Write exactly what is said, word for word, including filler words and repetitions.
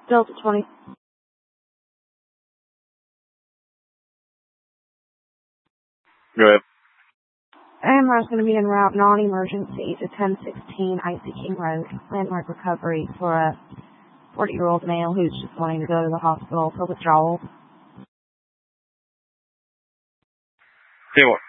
Delta twenty. Go ahead. Amro's going to be en route non-emergency to ten sixteen Icy King Road. Landmark recovery for a forty-year-old male who's just wanting to go to the hospital for withdrawal. Say what?